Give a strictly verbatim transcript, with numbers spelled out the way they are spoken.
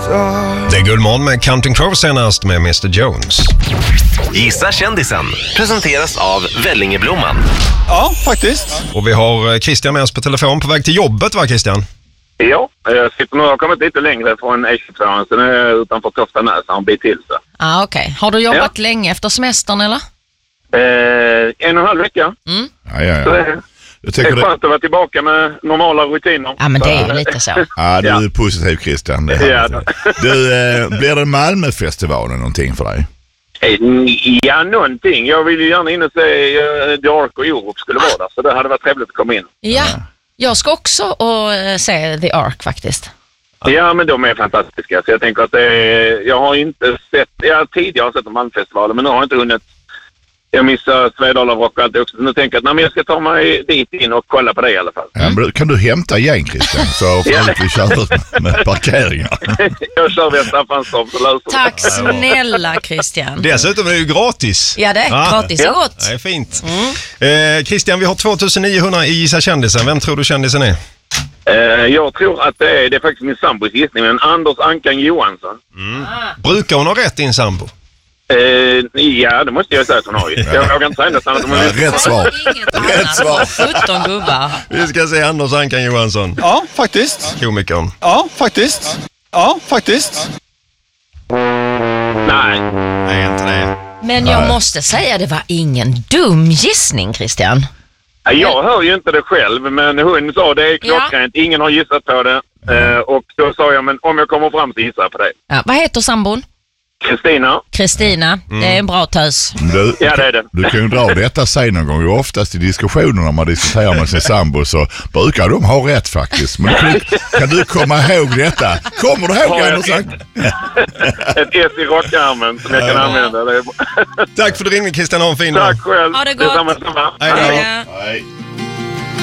Det är Guldmorgon med Counting Crows senast med mister Jones. Gissa kändisen presenteras av Vellingeblomman. Ja, faktiskt. Och vi har Christian med oss på telefon på väg till jobbet, va Christian? Ja, jag sitter nu och har kommit lite längre från E tjugotvå, så nu är jag utanför Toftanäs, en bit till så. Ah, okej. Okay. Har du jobbat ja. länge efter semestern eller? Eh, en och en halv vecka. Mm. Ja, ja, ja. Så det, jag det är skönt det... att vara tillbaka med normala rutiner. Ja, men det är ju lite så. Ja, du är ja. positiv, Christian. Det ja, du, eh, blir det Malmöfestivalen någonting för dig? Ja, någonting. Jag vill ju gärna in och se uh, The Ark och Europe skulle vara där, så det hade varit trevligt att komma in. Ja, jag ska också och se The Ark faktiskt. Ja, men de är fantastiska. Så jag tänker att det är, jag har inte sett, jag har tidigare sett Malmöfestivalen, men nu har jag inte hunnit. Jag missar Svedala Rock och allt också. Så nu tänker jag att nej, jag ska ta mig dit in och kolla på det i alla fall. Ja, men kan du hämta igen, Christian? Så får ja. vi köra med parkeringar. Jag kör via Staffanstorp så löser Tack snälla, Christian. Dessutom är det ju gratis. Ja, det är ja. gratis och gott. Det är fint. Mm. Eh, Christian, vi har tvåtusen-niohundra i Gissa kändisen. Vem tror du kändisen är? Eh, jag tror att det är, det är faktiskt min sambos gissning, men Anders Ankan Johansson. Mm. Brukar hon ha rätt i en sambo? Eh, ja, det måste jag säga att hon har ju. Jag vågar inte säga nästan att hon har rätt svar. Rätt svar. sjutton gubbar. Vi ska se Anders Ankan Johansson. Ja, faktiskt. Komikern. Ja, faktiskt. Ja, faktiskt. Nej. Nej, inte det. Men jag Nej. måste säga, det var ingen dum gissning, Christian. Jag hör ju inte det själv, men hon sa det är klockrent. Ja. Ingen har gissat på det. Eh, och då sa jag, men om jag kommer fram så gissar jag på det. Ja, vad heter sambon? Kristina. Kristina, mm. det är en bra tös. Du, ja, det är det. Du kan ju dra detta sig någon gång. Oftast i diskussioner när man diskuterar med sin sambo så brukar de ha rätt faktiskt. Men kan, kan du komma ihåg detta? Kommer du ihåg, Anders? Ett S i rockarmen som jag kan använda. Tack för att du ringde, Christian. Ha en fin dag. Tack själv. Ha det gott. Det är samma, samma. Hej då. Hej. Hej.